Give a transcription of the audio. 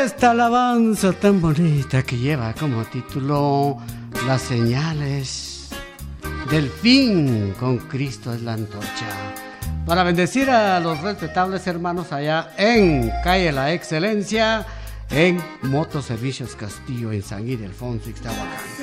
esta alabanza tan bonita que lleva como título Las señales del fin con Cristo es la antorcha. Para bendecir a los respetables hermanos allá en Calle La Excelencia, en Motoservicios Castillo, en San Ildefonso, Ixtahuacán.